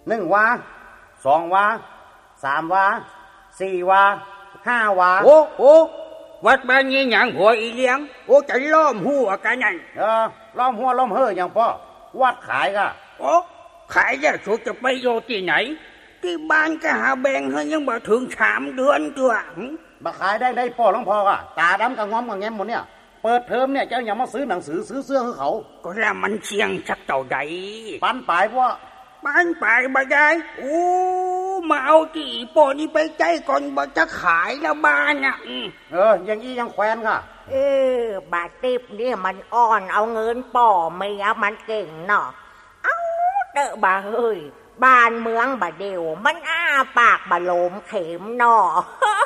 1 วา2 วา3 วา4 วา5 วาโอ้วัดบ้านนี้หยังหัวอีเลี้ยงโอ้จะล้อมหัวกันนั่นล้อมหัวล้อมเฮ่ออย่างพ่อวัดขายก็โอ้ขายแล้วสุดจะไปโยที่ไหนที่บ้านก็หาแบ่งให้ยังบ่ถึง3 เดือนตัวมาขายได้พ่อหลวงพ่อก็ตาดำกับง้อมกับแง้มหมดเนี่ยเปิดเทอมเนี่ยเจ้าอย่ามาซื้อหนังสือซื้อเสื้อให้เขาก็แล้วมันเสี่ยงสักเท่าใดปันปลายว่าปันปลายบ่ได้โอ้มาเอาที่ป่อนี่ไปใจก่อนบ่จะขายแล้วบ้านน่ะอย่างอี้ยังแควนค่ะบาติบนี่มันอ่อนเอาเงินป่อเมียมันเก่งเนาะเอาเด้อบาเฮ้ยบ้านเมืองบาเดียวมันอ้าปากบาโลมเข็มเนาะ